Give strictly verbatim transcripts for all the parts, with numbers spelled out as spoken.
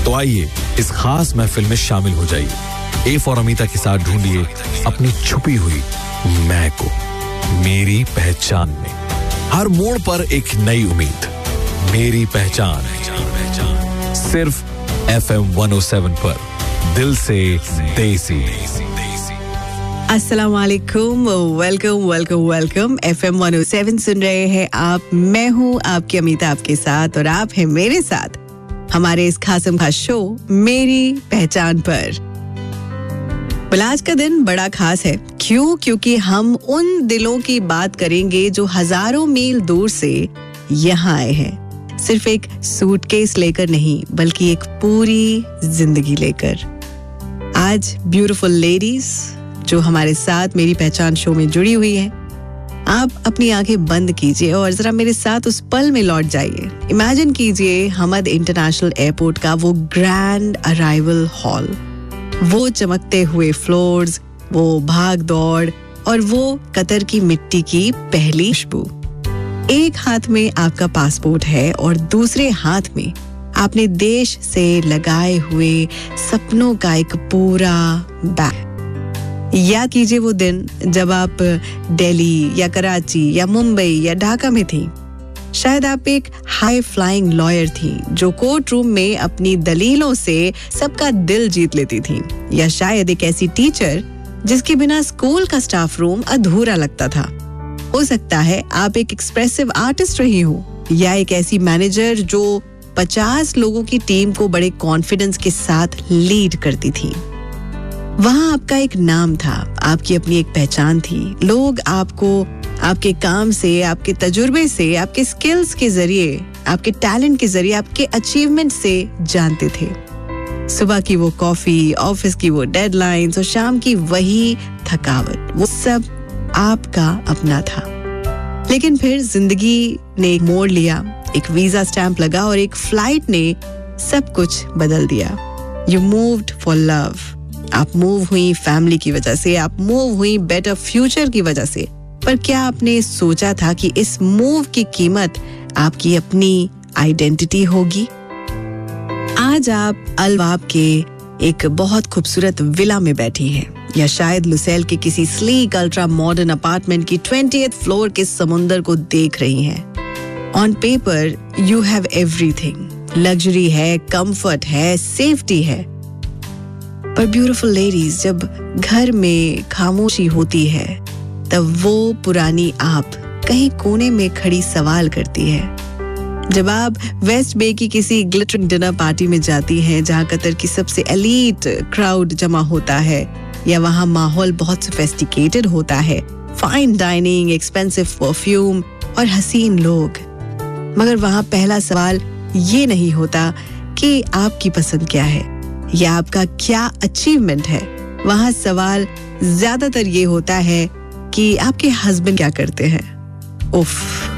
तो आइए इस खास महफिल में शामिल हो जाइए। ए फॉर अमीता के साथ ढूंढिए अपनी छुपी हुई मैं को मेरी पहचान में। हर मोड़ पर एक नई उम्मीद, मेरी पहचान, सिर्फ F M one O seven पर, दिल से देसी। अस्सलाम वालेकुम, welcome welcome welcome. F M one O seven सुन रहे हैं आप। मैं हूँ आपकी अमीता आपके साथ और आप हैं मेरे साथ हमारे इस खासम खास शो मेरी पहचान पर। आज का दिन बड़ा खास है। क्यों? क्योंकि हम उन दिलों की बात करेंगे जो हजारों मील दूर से यहाँ आए हैं, सिर्फ एक सूटकेस लेकर नहीं बल्कि एक पूरी जिंदगी लेकर। आज ब्यूटीफुल लेडीज जो हमारे साथ मेरी पहचान शो में जुड़ी हुई है, आप अपनी आंखें बंद कीजिए और जरा मेरे साथ उस पल में लौट जाइए। इमेजिन कीजिए हमद इंटरनेशनल एयरपोर्ट का वो ग्रैंड अराइवल हॉल, वो चमकते हुए फ्लोर्स, वो भाग दौड़ और वो कतर की मिट्टी की पहली खुशबू। एक हाथ में आपका पासपोर्ट है और दूसरे हाथ में आपने देश से लगाए हुए सपनों का एक पूरा बैग। याद कीजिए वो दिन जब आप दिल्ली या कराची या मुंबई या ढाका में थी। शायद आप एक हाई फ्लाइंग लॉयर थी जो कोर्ट रूम में अपनी दलीलों से सबका दिल जीत लेती थी, या शायद एक ऐसी टीचर जिसके बिना स्कूल का स्टाफ रूम अधूरा लगता था। हो सकता है आप एक एक्सप्रेसिव आर्टिस्ट रही हो, या एक ऐसी मैनेजर जो पचास लोगों की टीम को बड़े कॉन्फिडेंस के साथ लीड करती थी। वहां आपका एक नाम था, आपकी अपनी एक पहचान थी। लोग आपको आपके काम से, आपके तजुर्बे से, आपके स्किल्स के जरिए, आपके टैलेंट के जरिए, आपके अचीवमेंट से जानते थे। सुबह की वो कॉफी, ऑफिस की वो डेडलाइंस और शाम की वही थकावट, वो सब आपका अपना था। लेकिन फिर जिंदगी ने एक मोड़ लिया, एक वीजा स्टैंप लगा और एक फ्लाइट ने सब कुछ बदल दिया। You moved for love. आप मूव हुई फैमिली की वजह से, आप मूव हुई बेटर फ्यूचर की वजह से। पर क्या आपने सोचा था कि इस मूव की कीमत आपकी अपनी आइडेंटिटी होगी? आज आप अलवाब के एक बहुत खूबसूरत विला में बैठी हैं, या शायद लुसेल के किसी स्लीक अल्ट्रा मॉडर्न अपार्टमेंट की ट्वेंटिएथ फ्लोर के समुंदर को देख रही हैं। On paper you have everything, luxury है, कंफर्ट है, सेफ्टी है। पर ब्यूटीफुल लेडीज, जब घर में खामोशी होती है तब वो पुरानी आप कहीं कोने में खड़ी सवाल करती है। जब आप वेस्ट बे की किसी ग्लिटरिंग डिनर पार्टी में जाती हैं जहां कतर की सबसे एलीट क्राउड जमा होता है, या वहां माहौल बहुत सोफिस्टिकेटेड होता है, फाइन डाइनिंग, एक्सपेंसिव परफ्यूम और हसीन लोग, मगर वहां पहला सवाल ये नहीं होता कि आपकी पसंद क्या है या आपका क्या अचीवमेंट है। वहां सवाल ज्यादातर ये होता है कि आपके हस्बैंड क्या करते हैं। उफ,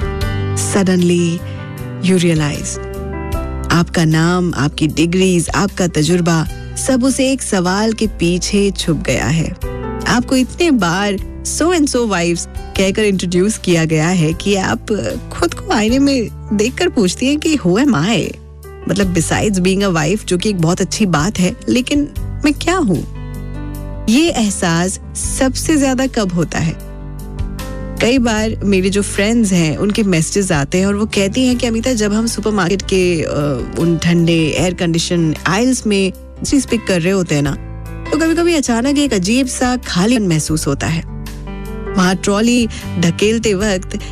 सडनली यू रियलाइज आपका नाम, आपकी डिग्रीज, आपका तजुर्बा, सब उसे एक सवाल के पीछे छुप गया है। आपको इतने बार सो एंड सो वाइफ्स कहकर इंट्रोड्यूस किया गया है कि आप खुद को आईने में देखकर पूछती हैं कि हु एम आई, मतलब बिसाइड्स बीइंग अ वाइफ, जो कि एक बहुत अच्छी बात है, लेकिन मैं क्या हूं? ये एहसास सबसे ज्यादा कब होता है? कई बार मेरे जो फ्रेंड्स हैं उनके मैसेजेस आते हैं और वो कहती हैं कि अमीता, जब हम सुपरमार्केट के उन ठंडे एयर कंडीशन आइल्स में चीज पिक कर रहे होते हैं ना, तो कभी कभी अचानक एक अजीब सा खालीपन महसूस होता है। वहां ट्रॉली ढकेलते वक्त